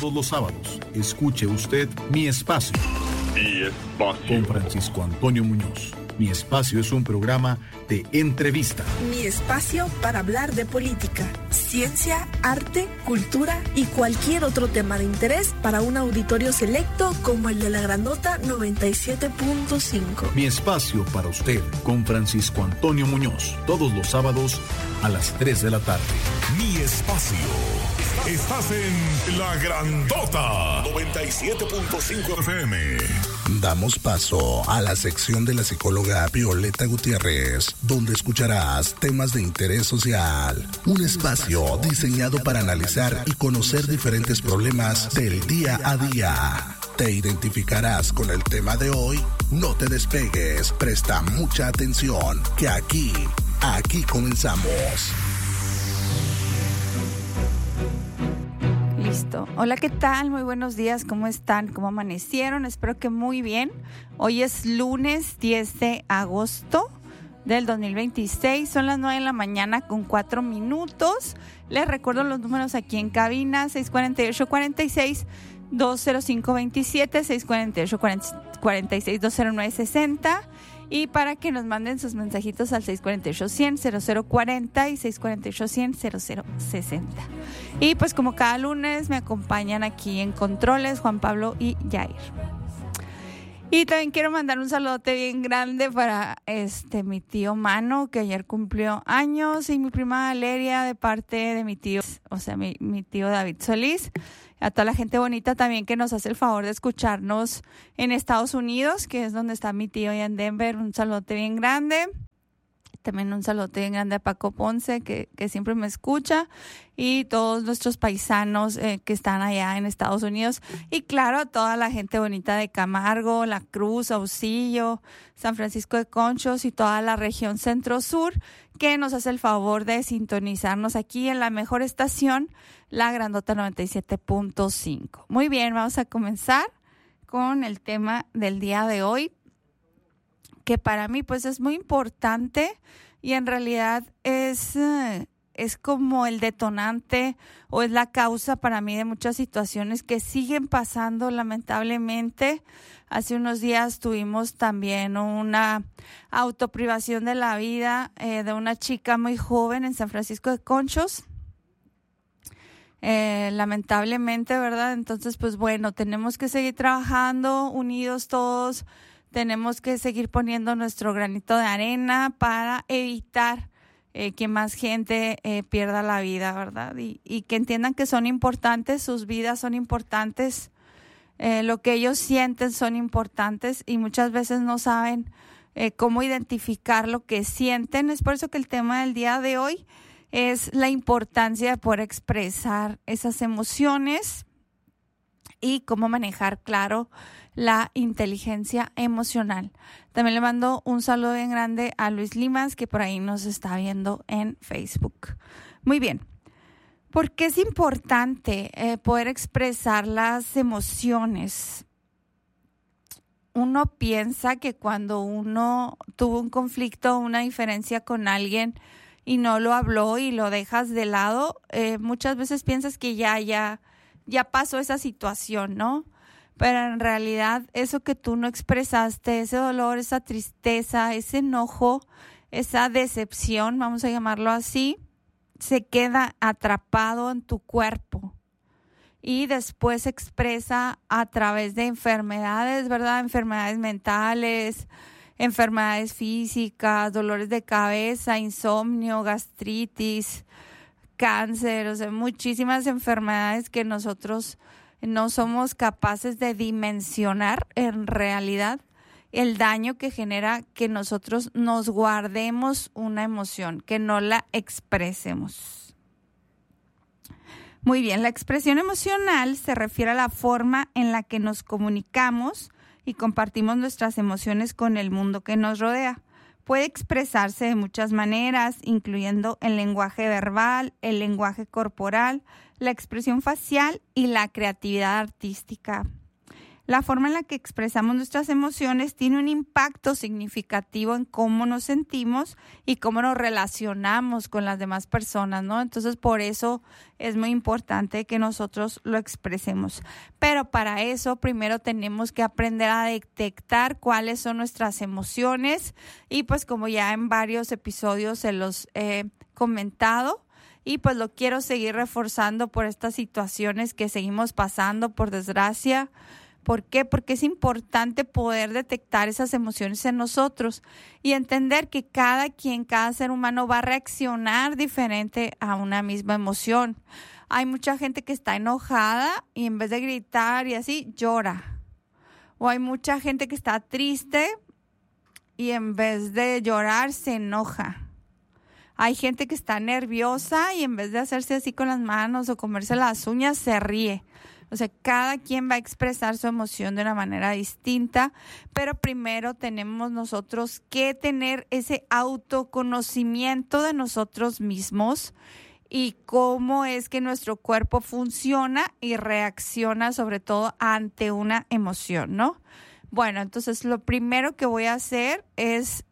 Todos los sábados, escuche usted Mi Espacio. Mi Espacio. Con Francisco Antonio Muñoz. Mi Espacio es un programa de entrevista. Mi espacio para hablar de política, ciencia, arte, cultura y cualquier otro tema de interés para un auditorio selecto como el de la Grandota 97.5. Mi Espacio para usted con Francisco Antonio Muñoz. Todos los sábados a las 3 de la tarde. Mi Espacio. Estás en La Grandota 97.5 FM. Damos paso a la sección de la psicóloga Violeta Gutiérrez, donde escucharás temas de interés social. Un espacio diseñado para analizar y conocer diferentes problemas del día a día. ¿Te identificarás con el tema de hoy? No te despegues, presta mucha atención, que aquí comenzamos. Listo. Hola, ¿qué tal? Muy buenos días. ¿Cómo están? ¿Cómo amanecieron? Espero que muy bien. Hoy es lunes 10 de agosto del 2026. Son las 9 de la mañana con 4 minutos. Les recuerdo los números aquí en cabina: 648-46-205-27, 648-46-209-60. Y para que nos manden sus mensajitos al 648-100-0040 y 648-100-0060. Y pues como cada lunes me acompañan aquí en controles Juan Pablo y Jair. Y también quiero mandar un saludote bien grande para mi tío Mano, que ayer cumplió años, y mi prima Valeria, de parte de mi tío, o sea, mi tío David Solís. A toda la gente bonita también que nos hace el favor de escucharnos en Estados Unidos, que es donde está mi tío allá en Denver. Un saludote bien grande. También un saludote bien grande a Paco Ponce, que siempre me escucha, y todos nuestros paisanos que están allá en Estados Unidos. Y claro, a toda la gente bonita de Camargo, La Cruz, Auxillo, San Francisco de Conchos y toda la región centro-sur, que nos hace el favor de sintonizarnos aquí en la mejor estación, La Grandota 97.5. Muy bien, vamos a comenzar con el tema del día de hoy, que para mí pues es muy importante y en realidad es como el detonante o es la causa para mí de muchas situaciones que siguen pasando lamentablemente. Hace unos días tuvimos también una autoprivación de la vida de una chica muy joven en San Francisco de Conchos. Lamentablemente, ¿verdad? Entonces, pues bueno, tenemos que seguir trabajando unidos todos. Tenemos que seguir poniendo nuestro granito de arena para evitar que más gente pierda la vida, ¿verdad? Y que entiendan que son importantes, sus vidas son importantes, lo que ellos sienten son importantes y muchas veces no saben cómo identificar lo que sienten. Es por eso que el tema del día de hoy es la importancia de poder expresar esas emociones y cómo manejar, claro, la inteligencia emocional. También le mando un saludo bien grande a Luis Limas, que por ahí nos está viendo en Facebook. Muy bien. ¿Por qué es importante poder expresar las emociones? Uno piensa que cuando uno tuvo un conflicto, una diferencia con alguien y no lo habló y lo dejas de lado, muchas veces piensas que ya pasó esa situación, ¿no? Pero en realidad eso que tú no expresaste, ese dolor, esa tristeza, ese enojo, esa decepción, vamos a llamarlo así, se queda atrapado en tu cuerpo y después se expresa a través de enfermedades, ¿verdad? Enfermedades mentales, enfermedades físicas, dolores de cabeza, insomnio, gastritis, cáncer, o sea, muchísimas enfermedades que nosotros no somos capaces de dimensionar en realidad el daño que genera que nosotros nos guardemos una emoción, que no la expresemos. Muy bien, la expresión emocional se refiere a la forma en la que nos comunicamos y compartimos nuestras emociones con el mundo que nos rodea. Puede expresarse de muchas maneras, incluyendo el lenguaje verbal, el lenguaje corporal, la expresión facial y la creatividad artística. La forma en la que expresamos nuestras emociones tiene un impacto significativo en cómo nos sentimos y cómo nos relacionamos con las demás personas, ¿no? Entonces, por eso es muy importante que nosotros lo expresemos. Pero para eso, primero tenemos que aprender a detectar cuáles son nuestras emociones y pues como ya en varios episodios se los he comentado, y pues lo quiero seguir reforzando por estas situaciones que seguimos pasando, por desgracia. ¿Por qué? Porque es importante poder detectar esas emociones en nosotros y entender que cada ser humano va a reaccionar diferente a una misma emoción. Hay mucha gente que está enojada y en vez de gritar y así, llora. O hay mucha gente que está triste y en vez de llorar, se enoja. Hay gente que está nerviosa y en vez de hacerse así con las manos o comerse las uñas, se ríe. O sea, cada quien va a expresar su emoción de una manera distinta, pero primero tenemos nosotros que tener ese autoconocimiento de nosotros mismos y cómo es que nuestro cuerpo funciona y reacciona sobre todo ante una emoción, ¿no? Bueno, entonces lo primero que voy a hacer es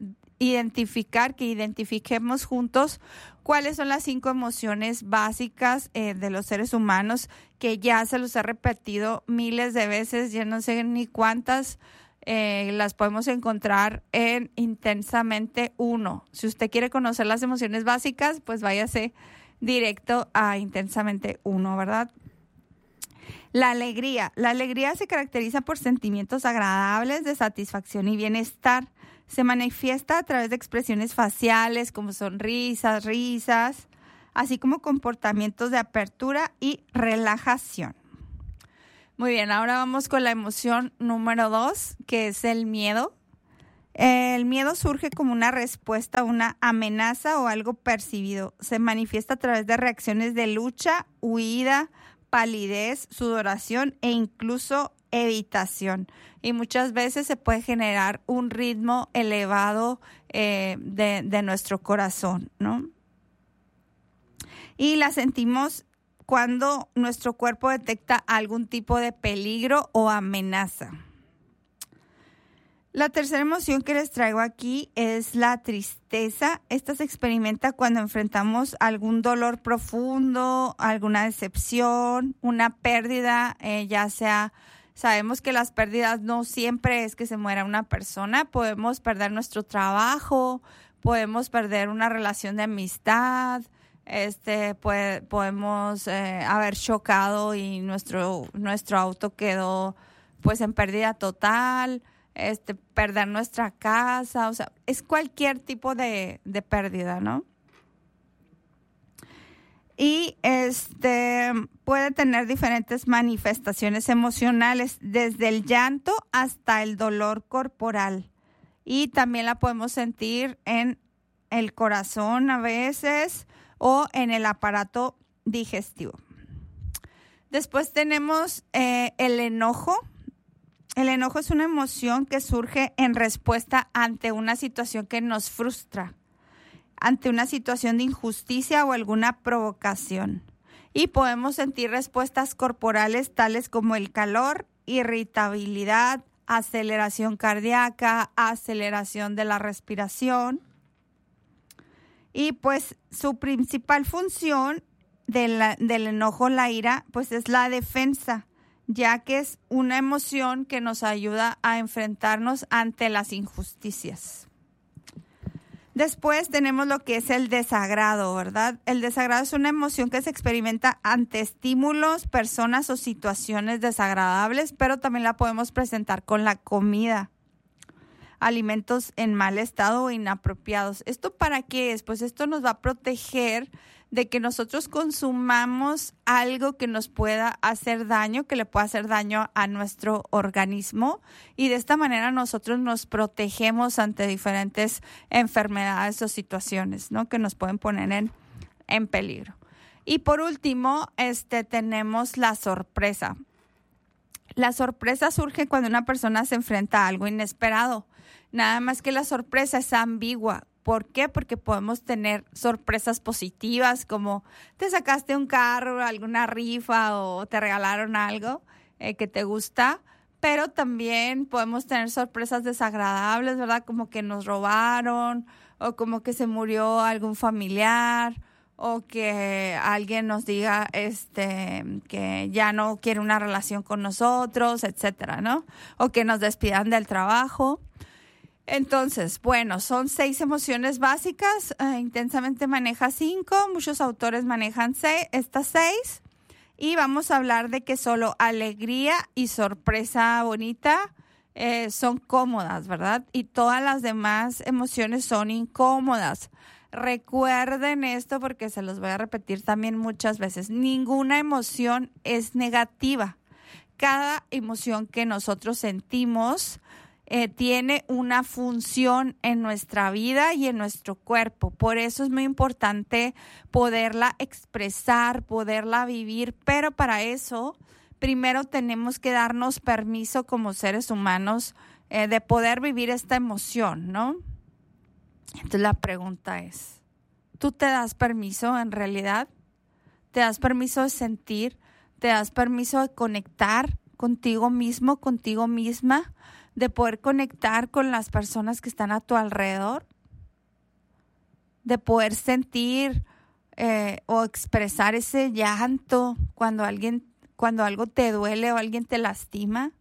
identifiquemos juntos cuáles son las 5 emociones básicas de los seres humanos, que ya se los he repetido miles de veces, ya no sé ni cuántas, las podemos encontrar en Intensamente 1. Si usted quiere conocer las emociones básicas, pues váyase directo a Intensamente 1, ¿verdad? La alegría. La alegría se caracteriza por sentimientos agradables de satisfacción y bienestar. Se manifiesta a través de expresiones faciales como sonrisas, risas, así como comportamientos de apertura y relajación. Muy bien, ahora vamos con la emoción número 2, que es el miedo. El miedo surge como una respuesta a una amenaza o algo percibido. Se manifiesta a través de reacciones de lucha, huida, palidez, sudoración e incluso evitación. Y muchas veces se puede generar un ritmo elevado de nuestro corazón, ¿no? Y la sentimos cuando nuestro cuerpo detecta algún tipo de peligro o amenaza. La tercera emoción que les traigo aquí es la tristeza. Esta se experimenta cuando enfrentamos algún dolor profundo, alguna decepción, una pérdida, ya sea... Sabemos que las pérdidas no siempre es que se muera una persona. Podemos perder nuestro trabajo, podemos perder una relación de amistad, podemos haber chocado y nuestro auto quedó pues en pérdida total, perder nuestra casa, o sea, es cualquier tipo de pérdida, ¿no? Y puede tener diferentes manifestaciones emocionales, desde el llanto hasta el dolor corporal. Y también la podemos sentir en el corazón a veces o en el aparato digestivo. Después tenemos el enojo. El enojo es una emoción que surge en respuesta ante una situación que nos frustra, ante una situación de injusticia o alguna provocación. Y podemos sentir respuestas corporales tales como el calor, irritabilidad, aceleración cardíaca, aceleración de la respiración. Y pues su principal función del enojo, la ira, pues es la defensa, ya que es una emoción que nos ayuda a enfrentarnos ante las injusticias. Después tenemos lo que es el desagrado, ¿verdad? El desagrado es una emoción que se experimenta ante estímulos, personas o situaciones desagradables, pero también la podemos presentar con la comida, alimentos en mal estado o inapropiados. ¿Esto para qué es? Pues esto nos va a proteger de que nosotros consumamos algo que nos pueda hacer daño, que le pueda hacer daño a nuestro organismo, y de esta manera nosotros nos protegemos ante diferentes enfermedades o situaciones, ¿no?, que nos pueden poner en peligro. Y por último, tenemos la sorpresa. La sorpresa surge cuando una persona se enfrenta a algo inesperado. Nada más que la sorpresa es ambigua. ¿Por qué? Porque podemos tener sorpresas positivas, como te sacaste un carro, alguna rifa o te regalaron algo que te gusta, pero también podemos tener sorpresas desagradables, ¿verdad? Como que nos robaron o como que se murió algún familiar o que alguien nos diga que ya no quiere una relación con nosotros, etcétera, ¿no? O que nos despidan del trabajo. Entonces, bueno, son 6 emociones básicas. Intensamente maneja 5. Muchos autores manejan estas 6. Y vamos a hablar de que solo alegría y sorpresa bonita son cómodas, ¿verdad? Y todas las demás emociones son incómodas. Recuerden esto porque se los voy a repetir también muchas veces. Ninguna emoción es negativa. Cada emoción que nosotros sentimos tiene una función en nuestra vida y en nuestro cuerpo. Por eso es muy importante poderla expresar, poderla vivir, pero para eso primero tenemos que darnos permiso como seres humanos de poder vivir esta emoción, ¿no? Entonces la pregunta es, ¿tú te das permiso en realidad? ¿Te das permiso de sentir? ¿Te das permiso de conectar contigo mismo, contigo misma? ¿De poder conectar con las personas que están a tu alrededor? ¿De poder sentir o expresar ese llanto cuando algo te duele o alguien te lastima?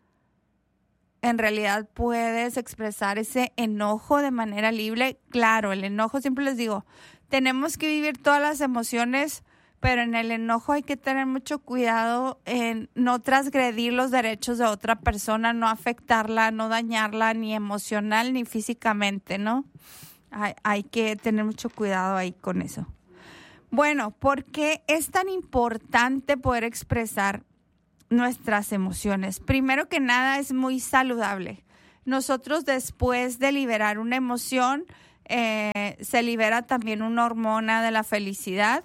En realidad puedes expresar ese enojo de manera libre. Claro, el enojo, siempre les digo, tenemos que vivir todas las emociones, pero en el enojo hay que tener mucho cuidado en no transgredir los derechos de otra persona, no afectarla, no dañarla ni emocional ni físicamente, ¿no? Hay que tener mucho cuidado ahí con eso. Bueno, ¿por qué es tan importante poder expresar nuestras emociones? Primero que nada, es muy saludable. Nosotros, después de liberar una emoción, se libera también una hormona de la felicidad,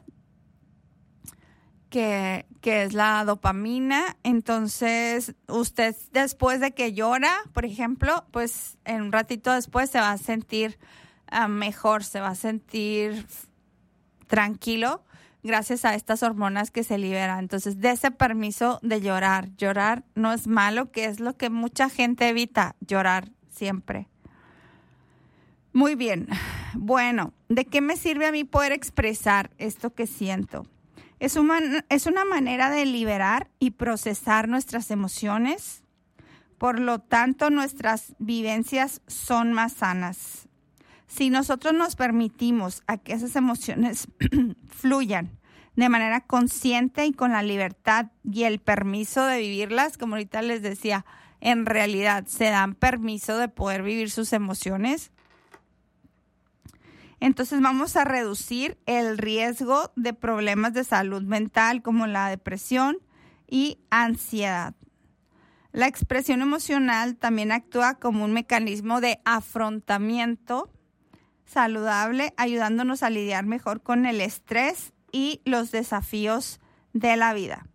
que es la dopamina. Entonces, usted después de que llora, por ejemplo, pues en un ratito después se va a sentir mejor, se va a sentir tranquilo gracias a estas hormonas que se liberan. Entonces, dése permiso de llorar. Llorar no es malo, que es lo que mucha gente evita, llorar siempre. Muy bien. Bueno, ¿de qué me sirve a mí poder expresar esto que siento? Es una manera de liberar y procesar nuestras emociones. Por lo tanto, nuestras vivencias son más sanas. Si nosotros nos permitimos a que esas emociones fluyan de manera consciente y con la libertad y el permiso de vivirlas, como ahorita les decía, en realidad se dan permiso de poder vivir sus emociones, entonces vamos a reducir el riesgo de problemas de salud mental como la depresión y ansiedad. La expresión emocional también actúa como un mecanismo de afrontamiento saludable, ayudándonos a lidiar mejor con el estrés y los desafíos de la vida.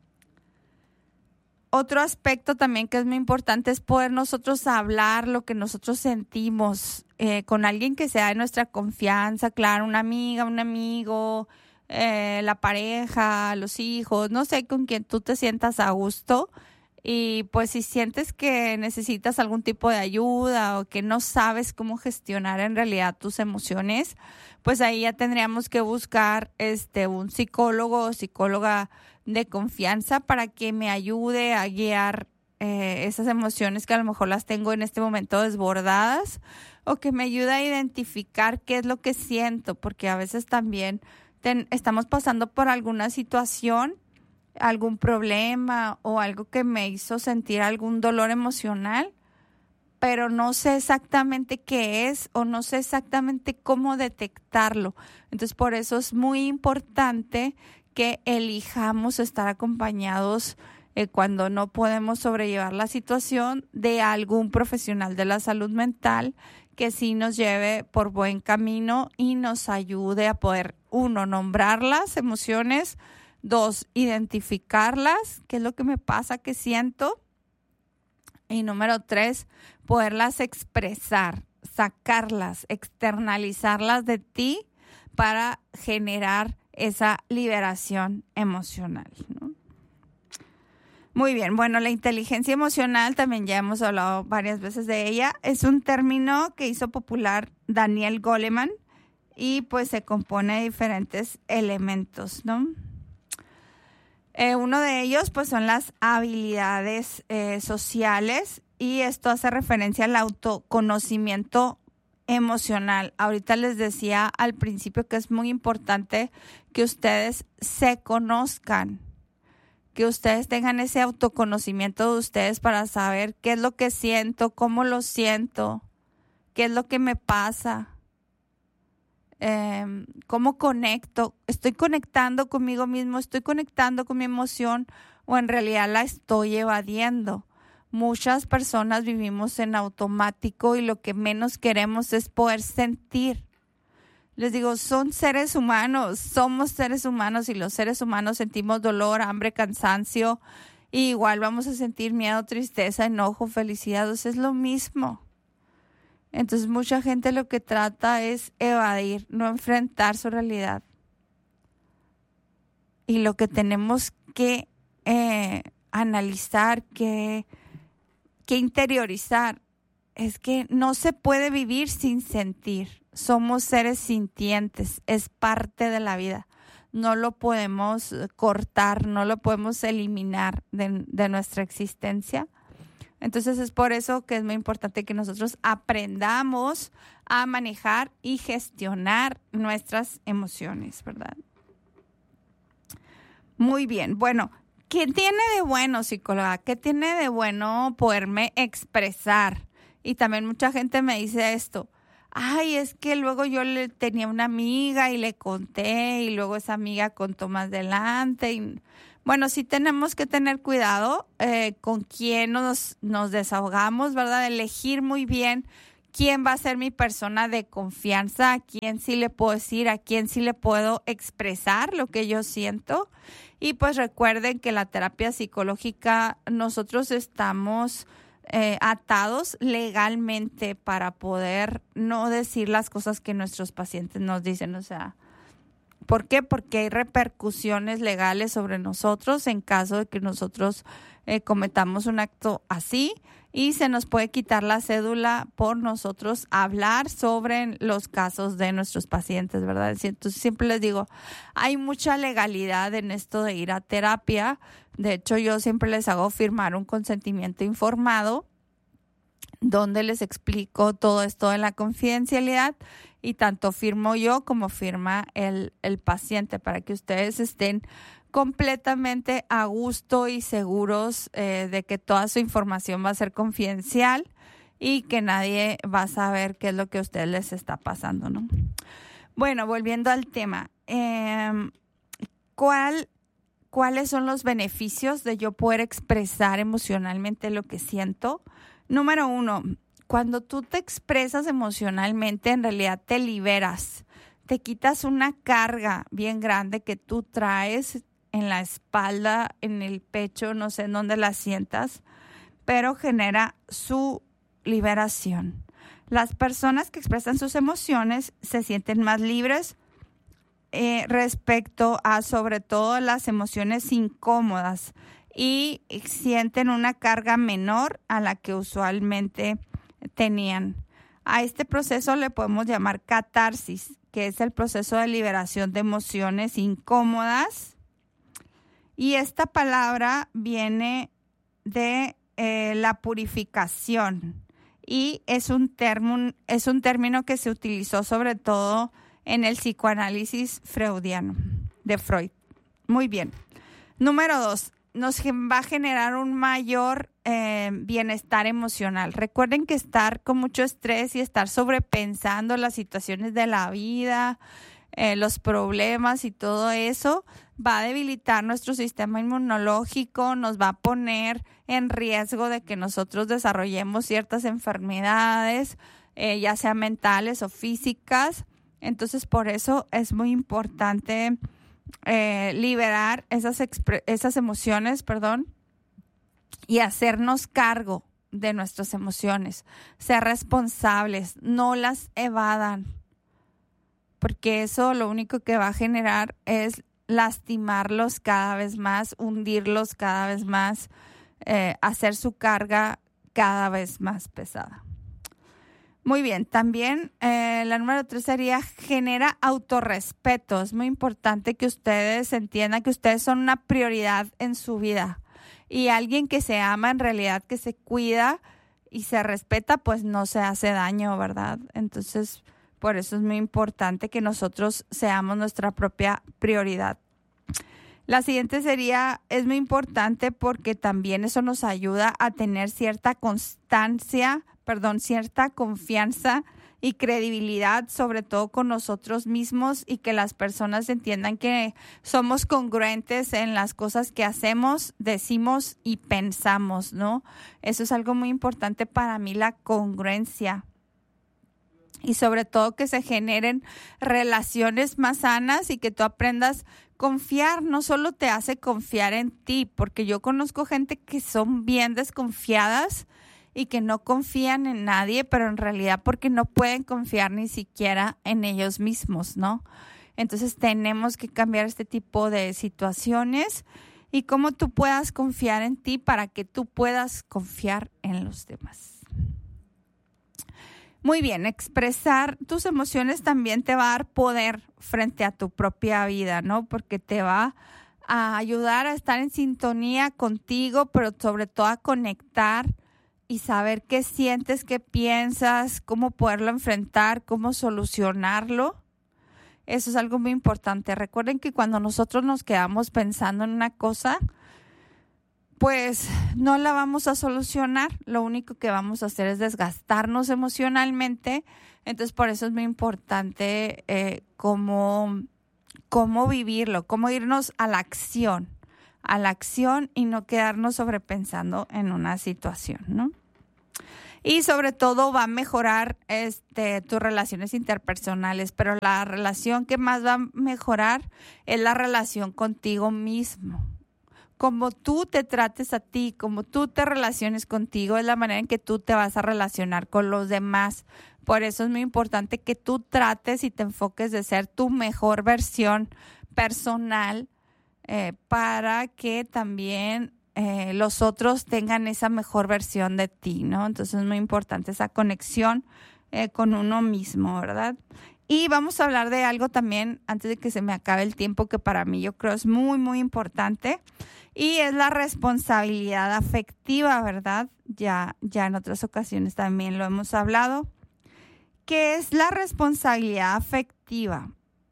Otro aspecto también que es muy importante es poder nosotros hablar lo que nosotros sentimos con alguien que sea de nuestra confianza, claro, una amiga, un amigo, la pareja, los hijos, no sé, con quien tú te sientas a gusto. Y pues si sientes que necesitas algún tipo de ayuda o que no sabes cómo gestionar en realidad tus emociones, pues ahí ya tendríamos que buscar un psicólogo o psicóloga de confianza para que me ayude a guiar esas emociones que a lo mejor las tengo en este momento desbordadas, o que me ayude a identificar qué es lo que siento, porque a veces también estamos pasando por alguna situación, algún problema o algo que me hizo sentir algún dolor emocional, pero no sé exactamente qué es o no sé exactamente cómo detectarlo. Entonces, por eso es muy importante que elijamos estar acompañados cuando no podemos sobrellevar la situación de algún profesional de la salud mental que sí nos lleve por buen camino y nos ayude a poder, 1, nombrar las emociones, 2, identificarlas, qué es lo que me pasa, qué siento. Y número 3, poderlas expresar, sacarlas, externalizarlas de ti para generar esa liberación emocional, ¿no? Muy bien, bueno, la inteligencia emocional, también ya hemos hablado varias veces de ella, es un término que hizo popular Daniel Goleman y pues se compone de diferentes elementos, ¿no? Uno de ellos pues son las habilidades sociales y esto hace referencia al autoconocimiento emocional. Ahorita les decía al principio que es muy importante que ustedes se conozcan, que ustedes tengan ese autoconocimiento de ustedes para saber qué es lo que siento, cómo lo siento, qué es lo que me pasa, cómo conecto, estoy conectando conmigo mismo, estoy conectando con mi emoción o en realidad la estoy evadiendo. Muchas personas vivimos en automático y lo que menos queremos es poder sentir. Les digo, son seres humanos, somos seres humanos y los seres humanos sentimos dolor, hambre, cansancio. Y igual vamos a sentir miedo, tristeza, enojo, felicidad, o sea, es lo mismo. Entonces mucha gente lo que trata es evadir, no enfrentar su realidad. Y lo que tenemos que analizar, que interiorizar, es que no se puede vivir sin sentir. Somos seres sintientes, es parte de la vida. No lo podemos cortar, no lo podemos eliminar de nuestra existencia. Entonces es por eso que es muy importante que nosotros aprendamos a manejar y gestionar nuestras emociones, ¿verdad? Muy bien, bueno, ¿qué tiene de bueno, psicóloga? ¿Qué tiene de bueno poderme expresar? Y también mucha gente me dice esto. Ay, es que luego yo tenía una amiga y le conté y luego esa amiga contó más adelante. Y, bueno, sí tenemos que tener cuidado con quién nos desahogamos, ¿verdad? Elegir muy bien quién va a ser mi persona de confianza, a quién sí le puedo decir, a quién sí le puedo expresar lo que yo siento. Y pues recuerden que la terapia psicológica, nosotros estamos atados legalmente para poder no decir las cosas que nuestros pacientes nos dicen. O sea, ¿por qué? Porque hay repercusiones legales sobre nosotros en caso de que nosotros cometamos un acto así y se nos puede quitar la cédula por nosotros hablar sobre los casos de nuestros pacientes, ¿verdad? Entonces siempre les digo, hay mucha legalidad en esto de ir a terapia. De hecho, yo siempre les hago firmar un consentimiento informado donde les explico todo esto de la confidencialidad y tanto firmo yo como firma el paciente para que ustedes estén completamente a gusto y seguros de que toda su información va a ser confidencial y que nadie va a saber qué es lo que a ustedes les está pasando, ¿no? Bueno, volviendo al tema, ¿cuáles son los beneficios de yo poder expresar emocionalmente lo que siento? Número 1, cuando tú te expresas emocionalmente, en realidad te liberas, te quitas una carga bien grande que tú traes en la espalda, en el pecho, no sé en dónde la sientas, pero genera su liberación. Las personas que expresan sus emociones se sienten más libres respecto a sobre todo las emociones incómodas y sienten una carga menor a la que usualmente tenían. A este proceso le podemos llamar catarsis, que es el proceso de liberación de emociones incómodas. Y esta palabra viene de la purificación y es un término que se utilizó sobre todo en el psicoanálisis freudiano de Freud. Muy bien. Número 2, nos va a generar un mayor bienestar emocional. Recuerden que estar con mucho estrés y estar sobrepensando las situaciones de la vida, los problemas y todo eso va a debilitar nuestro sistema inmunológico, nos va a poner en riesgo de que nosotros desarrollemos ciertas enfermedades, ya sean mentales o físicas. Entonces, por eso es muy importante liberar esas emociones, y hacernos cargo de nuestras emociones, ser responsables, no las evadan, porque eso lo único que va a generar es lastimarlos cada vez más, hundirlos cada vez más hacer su carga cada vez más pesada. Muy bien, también la número 3 sería genera autorrespeto. Es muy importante que ustedes entiendan que ustedes son una prioridad en su vida. Y alguien que se ama, en realidad que se cuida y se respeta, pues no se hace daño, ¿verdad? Entonces, por eso es muy importante que nosotros seamos nuestra propia prioridad. La siguiente sería, es muy importante porque también eso nos ayuda a tener cierta confianza y credibilidad, sobre todo con nosotros mismos, y que las personas entiendan que somos congruentes en las cosas que hacemos, decimos y pensamos, ¿no? Eso es algo muy importante para mí, la congruencia. Y sobre todo que se generen relaciones más sanas y que tú aprendas a confiar. No solo te hace confiar en ti, porque yo conozco gente que son bien desconfiadas y que no confían en nadie, pero en realidad porque no pueden confiar ni siquiera en ellos mismos, ¿no? Entonces tenemos que cambiar este tipo de situaciones y cómo tú puedas confiar en ti para que tú puedas confiar en los demás. Muy bien, expresar tus emociones también te va a dar poder frente a tu propia vida, ¿no? Porque te va a ayudar a estar en sintonía contigo, pero sobre todo a conectar y saber qué sientes, qué piensas, cómo poderlo enfrentar, cómo solucionarlo. Eso es algo muy importante. Recuerden que cuando nosotros nos quedamos pensando en una cosa, pues no la vamos a solucionar. Lo único que vamos a hacer es desgastarnos emocionalmente. Entonces, por eso es muy importante cómo vivirlo, cómo irnos a la acción y no quedarnos sobrepensando en una situación, ¿no? Y sobre todo va a mejorar tus relaciones interpersonales, pero la relación que más va a mejorar es la relación contigo mismo. Como tú te trates a ti, como tú te relaciones contigo, es la manera en que tú te vas a relacionar con los demás. Por eso es muy importante que tú trates y te enfoques de ser tu mejor versión personal para que también los otros tengan esa mejor versión de ti, ¿no? Entonces es muy importante esa conexión con uno mismo, ¿verdad? Y vamos a hablar de algo también, antes de que se me acabe el tiempo, que para mí yo creo es muy, muy importante, y es la responsabilidad afectiva, ¿verdad? Ya en otras ocasiones también lo hemos hablado. ¿Qué es la responsabilidad afectiva?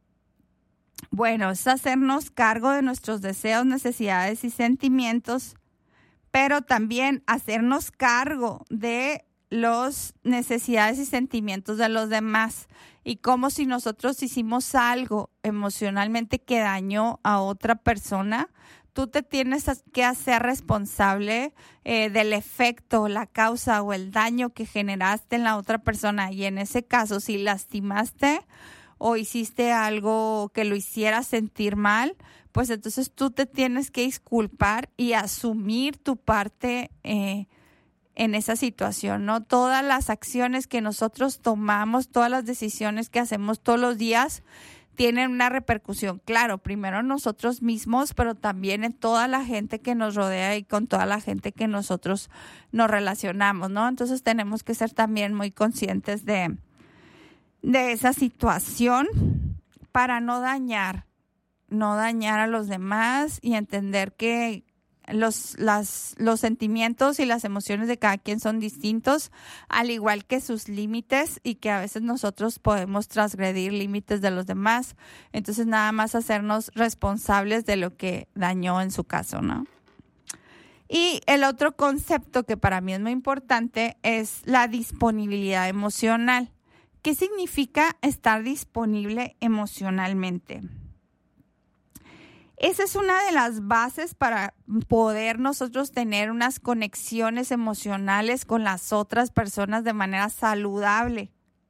Bueno, es hacernos cargo de nuestros deseos, necesidades y sentimientos, pero también hacernos cargo de las necesidades y sentimientos de los demás. Y como si nosotros hicimos algo emocionalmente que dañó a otra persona, tú te tienes que hacer responsable del efecto, la causa o el daño que generaste en la otra persona. Y en ese caso, si lastimaste o hiciste algo que lo hiciera sentir mal, pues entonces tú te tienes que disculpar y asumir tu parte en esa situación, ¿no? Todas las acciones que nosotros tomamos, todas las decisiones que hacemos todos los días tienen una repercusión, claro, primero en nosotros mismos, pero también en toda la gente que nos rodea y con toda la gente que nosotros nos relacionamos, ¿no? Entonces tenemos que ser también muy conscientes de esa situación para no dañar a los demás y entender que los sentimientos y las emociones de cada quien son distintos, al igual que sus límites, y que a veces nosotros podemos transgredir límites de los demás. Entonces nada más hacernos responsables de lo que dañó en su caso, ¿no? Y el otro concepto que para mí es muy importante es la disponibilidad emocional. ¿Qué significa estar disponible emocionalmente? Esa es una de las bases para poder nosotros tener unas conexiones emocionales con las otras personas de manera saludable.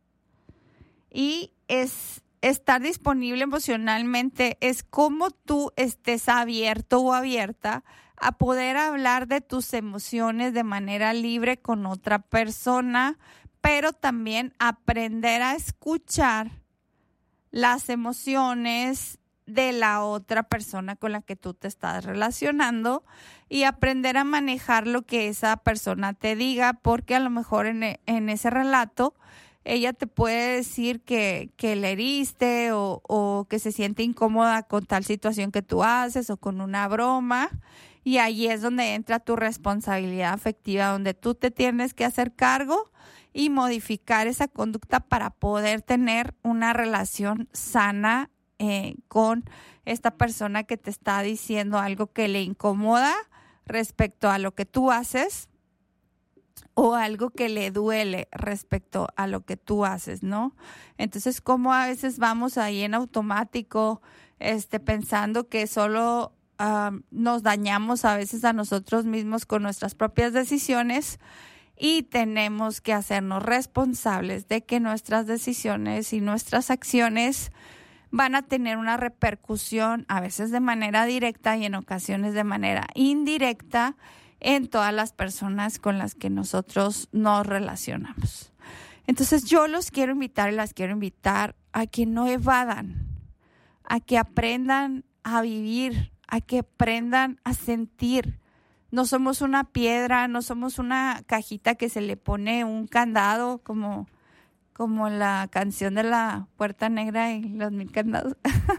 Y estar disponible emocionalmente es cómo tú estés abierto o abierta a poder hablar de tus emociones de manera libre con otra persona, pero también aprender a escuchar las emociones de la otra persona con la que tú te estás relacionando y aprender a manejar lo que esa persona te diga, porque a lo mejor en ese relato ella te puede decir que le heriste o que se siente incómoda con tal situación que tú haces o con una broma, y ahí es donde entra tu responsabilidad afectiva, donde tú te tienes que hacer cargo y modificar esa conducta para poder tener una relación sana con esta persona que te está diciendo algo que le incomoda respecto a lo que tú haces o algo que le duele respecto a lo que tú haces, ¿no? Entonces, como a veces vamos ahí en automático pensando que solo nos dañamos a veces a nosotros mismos con nuestras propias decisiones, y tenemos que hacernos responsables de que nuestras decisiones y nuestras acciones van a tener una repercusión, a veces de manera directa y en ocasiones de manera indirecta, en todas las personas con las que nosotros nos relacionamos. Entonces yo los quiero invitar y las quiero invitar a que no evadan, a que aprendan a vivir, a que aprendan a sentir. No somos una piedra, no somos una cajita que se le pone un candado como la canción de la Puerta Negra y los 1000 candados.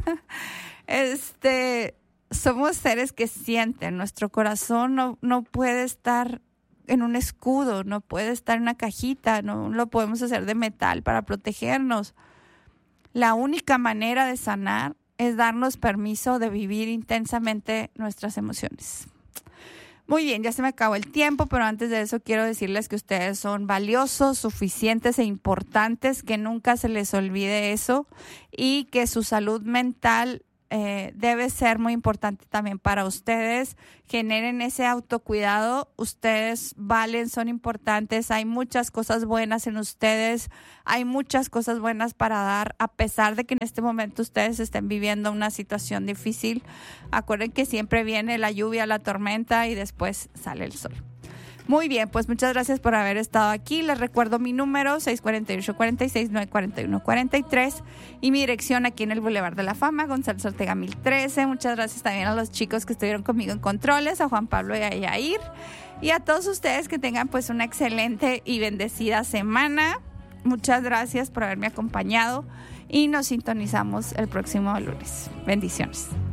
Somos seres que sienten. Nuestro corazón no puede estar en un escudo, no puede estar en una cajita, no lo podemos hacer de metal para protegernos. La única manera de sanar es darnos permiso de vivir intensamente nuestras emociones. Muy bien, ya se me acabó el tiempo, pero antes de eso quiero decirles que ustedes son valiosos, suficientes e importantes, que nunca se les olvide eso, y que su salud mental debe ser muy importante también para ustedes. Generen ese autocuidado. Ustedes valen, son importantes. Hay muchas cosas buenas en ustedes. Hay muchas cosas buenas para dar, a pesar de que en este momento ustedes estén viviendo una situación difícil. Acuerden que siempre viene la lluvia, la tormenta y después sale el sol. Muy bien, pues muchas gracias por haber estado aquí. Les recuerdo mi número, 648-46-941-43, y mi dirección aquí en el Boulevard de la Fama, González Ortega 1013. Muchas gracias también a los chicos que estuvieron conmigo en controles, a Juan Pablo y a Yair, y a todos ustedes que tengan pues una excelente y bendecida semana. Muchas gracias por haberme acompañado y nos sintonizamos el próximo lunes. Bendiciones.